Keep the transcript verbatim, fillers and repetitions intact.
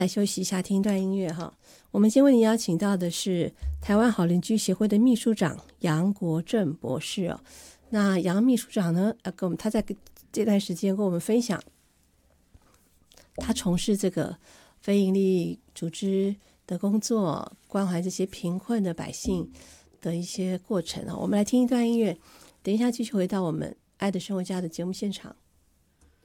来休息一下，听一段音乐哈。我们今天为您邀请到的是台湾好邻居协会的秘书长杨国正博士哦。那杨秘书长呢，呃，跟我们他在这段时间跟我们分享，他从事这个非营利组织的工作，关怀这些贫困的百姓的一些过程啊。我们来听一段音乐，等一下继续回到我们爱的生活家的节目现场。